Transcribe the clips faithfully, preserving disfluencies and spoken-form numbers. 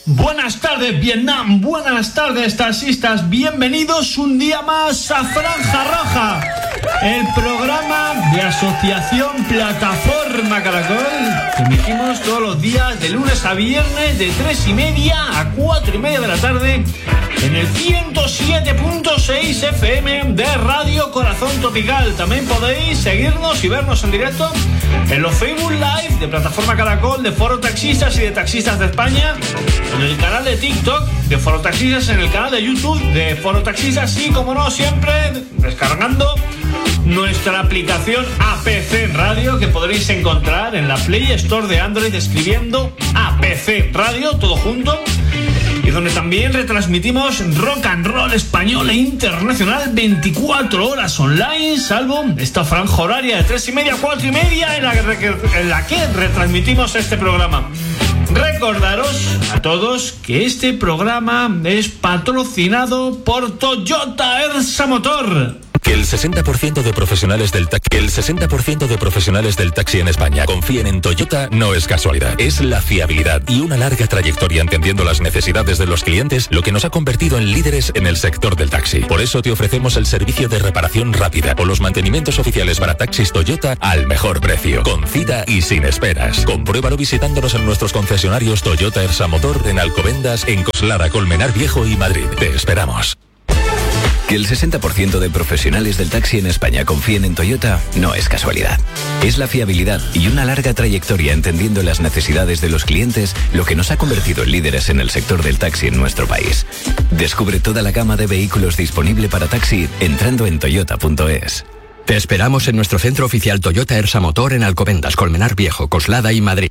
Buenas tardes, Vietnam. Buenas tardes, taxistas. Bienvenidos un día más a Franja Roja, el programa de Asociación Plataforma Caracol, que emitimos todos los días de lunes a viernes de tres y media a cuatro y media de la tarde en el ciento siete punto seis F M de Radio Corazón Tropical. También podéis seguirnos y vernos en directo en los Facebook Live de Plataforma Caracol, de Foro Taxistas y de Taxistas de España, en el canal de TikTok de Foro Taxistas, en el canal de YouTube de Foro Taxistas y, como no, siempre descargando nuestra aplicación A P C Radio, que podréis encontrar en la Play Store de Android escribiendo A P C Radio, todo junto, y donde también retransmitimos rock and roll español e internacional veinticuatro horas online, salvo esta franja horaria de tres y media a cuatro y media en la que, en la que retransmitimos este programa. Recordaros a todos que este programa es patrocinado por Toyota Ersa Motor. Que el sesenta por ciento de profesionales del taxi, que el sesenta por ciento de profesionales del taxi en España confíen en Toyota no es casualidad. Es la fiabilidad y una larga trayectoria entendiendo las necesidades de los clientes lo que nos ha convertido en líderes en el sector del taxi. Por eso te ofrecemos el servicio de reparación rápida o los mantenimientos oficiales para taxis Toyota al mejor precio, con cita y sin esperas. Compruébalo visitándonos en nuestros concesionarios Toyota Ersa Motor en Alcobendas, en Coslada, Colmenar Viejo y Madrid. Te esperamos. Que el sesenta por ciento de profesionales del taxi en España confíen en Toyota no es casualidad. Es la fiabilidad y una larga trayectoria entendiendo las necesidades de los clientes lo que nos ha convertido en líderes en el sector del taxi en nuestro país. Descubre toda la gama de vehículos disponible para taxi entrando en toyota punto es. Te esperamos en nuestro centro oficial Toyota Ersa Motor en Alcobendas, Colmenar Viejo, Coslada y Madrid.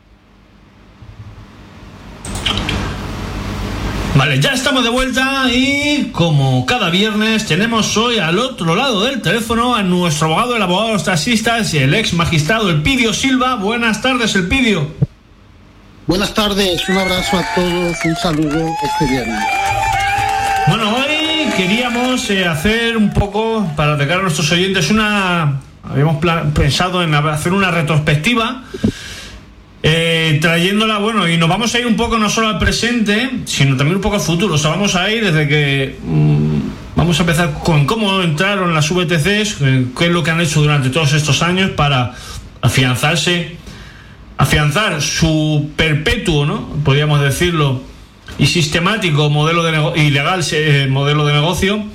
Vale, ya estamos de vuelta y, como cada viernes, tenemos hoy al otro lado del teléfono a nuestro abogado, el abogado de los taxistas y el ex magistrado Elpidio Silva. Buenas tardes, Elpidio. Buenas tardes, un abrazo a todos, un saludo este viernes. Bueno, hoy queríamos eh, hacer un poco, para atacar a nuestros oyentes, una... Habíamos plan- pensado en hacer una retrospectiva, Eh, trayéndola, bueno, y nos vamos a ir un poco no solo al presente, sino también un poco al futuro. O sea, vamos a ir desde que mmm, vamos a empezar con cómo entraron las V T Cs, qué es lo que han hecho durante todos estos años para afianzarse, afianzar su perpetuo, ¿no?, podríamos decirlo, y sistemático modelo de nego- ilegal eh, modelo de negocio,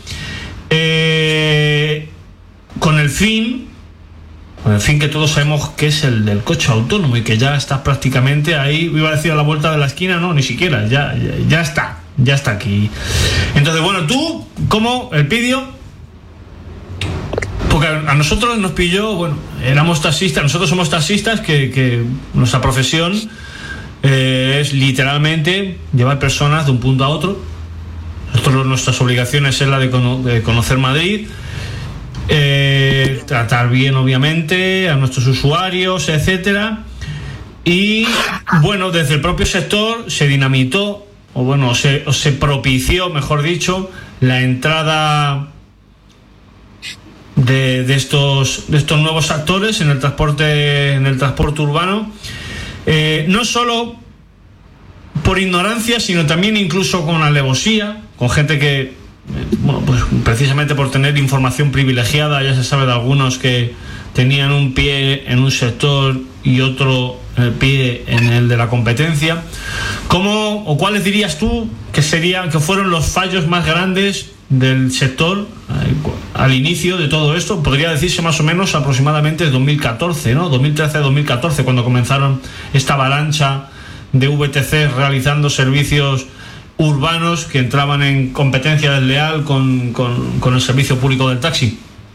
eh, con el fin Con el fin que todos sabemos que es el del coche autónomo y que ya está prácticamente ahí, iba a decir a la vuelta de la esquina, no, ni siquiera, ya, ya, ya está, ya está aquí. Entonces, bueno, tú, ¿cómo, Elpidio? Porque a, a nosotros nos pilló, bueno, éramos taxistas, nosotros somos taxistas, que, que nuestra profesión eh, es literalmente llevar personas de un punto a otro. Nosotros, nuestras obligaciones es la de, cono- de conocer Madrid, Eh, tratar bien obviamente a nuestros usuarios, etcétera. Y bueno, desde el propio sector se dinamitó, o bueno, se, o se propició, mejor dicho, la entrada de, de estos de estos nuevos actores en el transporte en el transporte urbano, eh, no solo por ignorancia, sino también incluso con alevosía, con gente que, bueno, pues precisamente por tener información privilegiada, ya se sabe de algunos que tenían un pie en un sector y otro el pie en el de la competencia. ¿Cómo o cuáles dirías tú que serían, que fueron los fallos más grandes del sector al inicio de todo esto? Podría decirse más o menos aproximadamente dos mil catorce, ¿no? dos mil trece a dos mil catorce, cuando comenzaron esta avalancha de V T C realizando servicios urbanos que entraban en competencia desleal con, con, con el servicio público del taxi.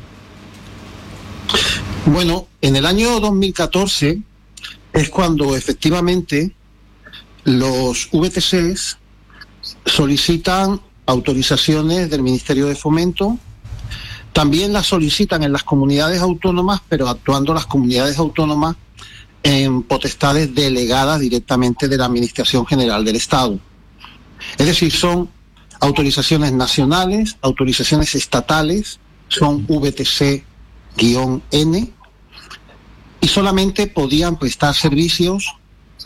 Bueno, en el año dos mil catorce es cuando efectivamente los V T Cs solicitan autorizaciones del Ministerio de Fomento, también las solicitan en las comunidades autónomas, pero actuando las comunidades autónomas en potestades delegadas directamente de la Administración General del Estado. Es decir, son autorizaciones nacionales, autorizaciones estatales, son V T C N, y solamente podían prestar servicios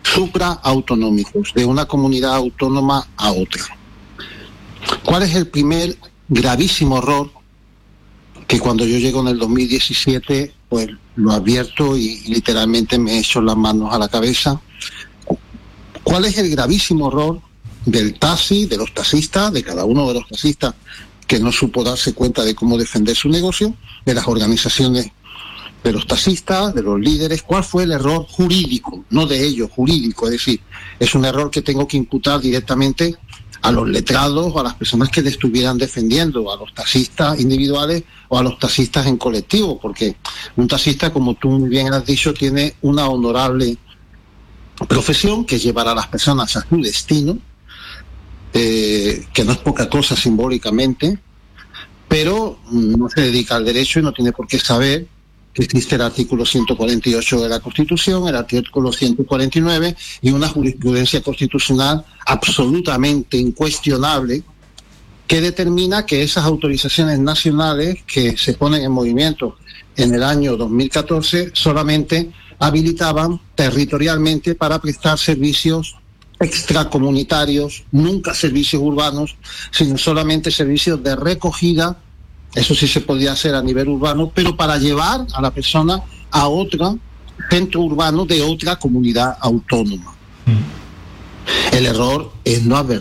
supraautonómicos, de una comunidad autónoma a otra. ¿Cuál es el primer gravísimo error que cuando yo llego en el dos mil diecisiete, pues lo advierto y, y literalmente me echo las manos a la cabeza? ¿Cuál es el gravísimo error del taxi, de los taxistas, de cada uno de los taxistas que no supo darse cuenta de cómo defender su negocio, de las organizaciones de los taxistas, de los líderes? ¿Cuál fue el error jurídico? No de ellos, jurídico, es decir, es un error que tengo que imputar directamente a los letrados o a las personas que le estuvieran defendiendo, a los taxistas individuales o a los taxistas en colectivo, porque un taxista, como tú muy bien has dicho, tiene una honorable profesión que es llevar a las personas a su destino, eh, que no es poca cosa simbólicamente, pero no se dedica al derecho y no tiene por qué saber que existe el artículo ciento cuarenta y ocho de la Constitución, el artículo ciento cuarenta y nueve y una jurisprudencia constitucional absolutamente incuestionable que determina que esas autorizaciones nacionales que se ponen en movimiento en el año dos mil catorce solamente habilitaban territorialmente para prestar servicios extracomunitarios, nunca servicios urbanos, sino solamente servicios de recogida. Eso sí se podía hacer a nivel urbano, pero para llevar a la persona a otro centro urbano de otra comunidad autónoma. Mm. El error es no advertir